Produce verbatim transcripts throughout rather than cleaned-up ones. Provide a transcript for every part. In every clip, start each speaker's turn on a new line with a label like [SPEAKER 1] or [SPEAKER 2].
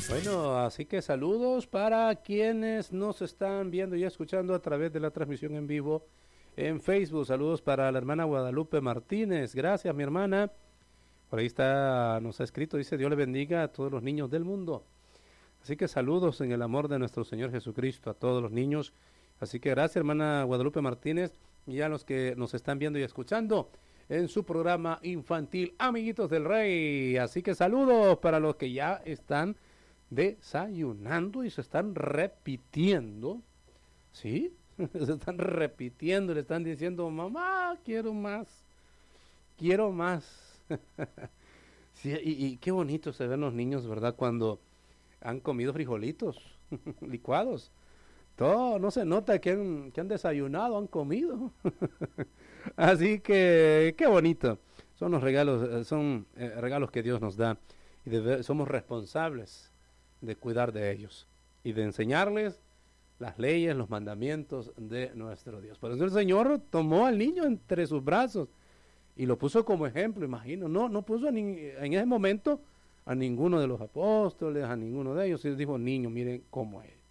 [SPEAKER 1] Bueno, así que saludos para quienes nos están viendo y escuchando a través de la transmisión en vivo en Facebook. Saludos para la hermana Guadalupe Martínez. Gracias, mi hermana. Por ahí está, nos ha escrito, dice: Dios le bendiga a todos los niños del mundo. Así que saludos en el amor de nuestro Señor Jesucristo a todos los niños. Así que gracias, hermana Guadalupe Martínez, y a los que nos están viendo y escuchando en su programa infantil Amiguitos del Rey. Así que saludos para los que ya están desayunando y se están repitiendo, ¿sí? Se están repitiendo, le están diciendo: mamá, quiero más, quiero más. Sí, y, y qué bonito se ven los niños, ¿verdad? Cuando han comido frijolitos licuados. Todo, no se nota que han, que han desayunado, han comido. Así que qué bonito. Son los regalos, son eh, regalos que Dios nos da. Y debe, somos responsables de cuidar de ellos y de enseñarles las leyes, los mandamientos de nuestro Dios. Por eso el Señor tomó al niño entre sus brazos y lo puso como ejemplo, imagino. No, no puso a ni, en ese momento a ninguno de los apóstoles, a ninguno de ellos. Él dijo: niño, miren cómo es.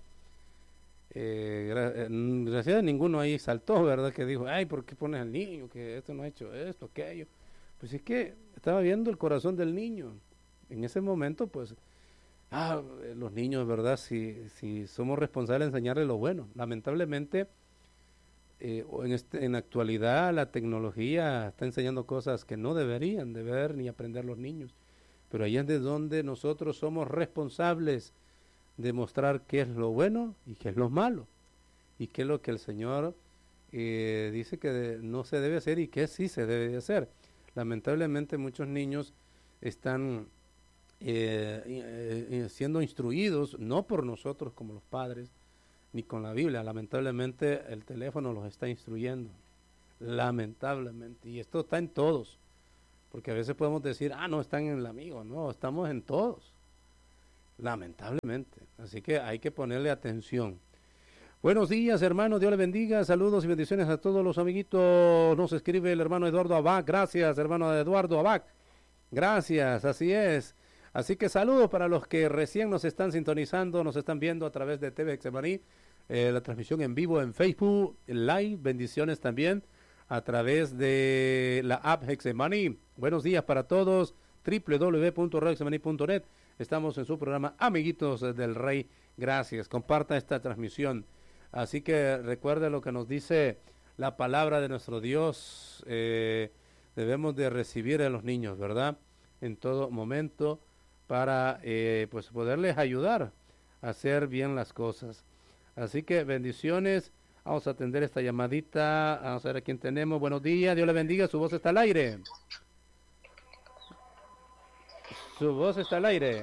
[SPEAKER 1] Eh, gracias a ninguno ahí saltó, ¿verdad? Que dijo: ay, ¿por qué pones al niño? Que esto no ha hecho esto, aquello. Pues es que estaba viendo el corazón del niño. En ese momento, pues, ah, los niños, ¿verdad? Si, si somos responsables de enseñarles lo bueno. Lamentablemente, eh, en, este, en la actualidad, la tecnología está enseñando cosas que no deberían de ver ni aprender los niños. Pero ahí es de donde nosotros somos responsables de mostrar qué es lo bueno y qué es lo malo. Y qué es lo que el Señor eh, dice que de, no se debe hacer y qué sí se debe de hacer. Lamentablemente, muchos niños están Eh, eh, siendo instruidos no por nosotros como los padres ni con la Biblia. Lamentablemente el teléfono los está instruyendo, lamentablemente, y esto está en todos, porque a veces podemos decir: ah, no, están en el amigo. No, estamos en todos, lamentablemente. Así que hay que ponerle atención. Buenos días, hermanos, Dios les bendiga, saludos y bendiciones a todos los amiguitos. Nos escribe el hermano Eduardo Abac. Gracias, hermano Eduardo Abac, gracias, así es. Así que saludos para los que recién nos están sintonizando, nos están viendo a través de T V Hexemaní, eh, la transmisión en vivo en Facebook Live. Bendiciones también a través de la app Hexemaní. Buenos días para todos, doble u doble u doble u punto radio hexemaní punto net. Estamos en su programa Amiguitos del Rey. Gracias, comparta esta transmisión. Así que recuerde lo que nos dice la palabra de nuestro Dios. Eh, debemos de recibir a los niños, ¿verdad? En todo momento, para eh, pues poderles ayudar a hacer bien las cosas. Así que bendiciones. Vamos a atender esta llamadita. Vamos a ver a quién tenemos. Buenos días, Dios le bendiga. Su voz está al aire. Su voz está al aire.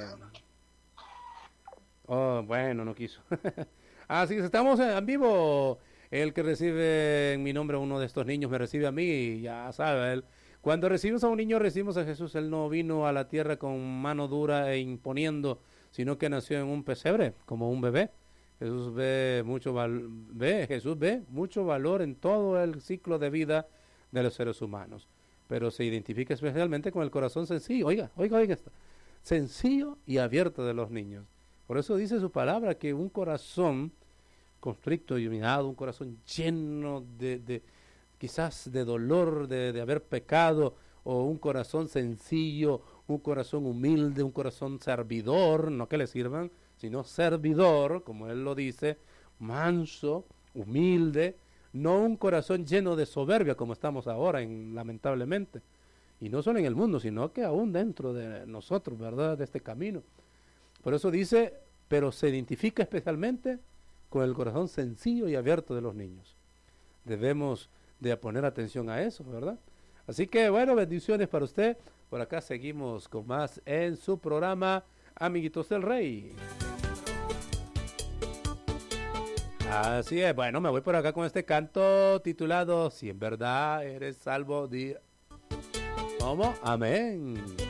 [SPEAKER 1] Oh, bueno, no quiso. Así que estamos en vivo. El que recibe en mi nombre a uno de estos niños me recibe a mí. Ya sabe él. Cuando recibimos a un niño, recibimos a Jesús. Él no vino a la tierra con mano dura e imponiendo, sino que nació en un pesebre, como un bebé. Jesús ve mucho val ve, Jesús ve mucho valor en todo el ciclo de vida de los seres humanos. Pero se identifica especialmente con el corazón sencillo. Oiga, oiga, oiga esto. Sencillo y abierto de los niños. Por eso dice su palabra que un corazón constricto y humillado, un corazón lleno de... de quizás de dolor, de, de haber pecado, o un corazón sencillo, un corazón humilde, un corazón servidor, no que le sirvan, sino servidor, como él lo dice, manso, humilde, no un corazón lleno de soberbia como estamos ahora, en, lamentablemente, y no solo en el mundo, sino que aún dentro de nosotros, ¿verdad?, de este camino. Por eso dice, pero se identifica especialmente con el corazón sencillo y abierto de los niños. Debemos de poner atención a eso, ¿verdad? Así que, bueno, bendiciones para usted. Por acá seguimos con más en su programa Amiguitos del Rey. Así es, bueno, me voy por acá con este canto titulado Si en verdad eres salvo, di... ¿Cómo? Amén.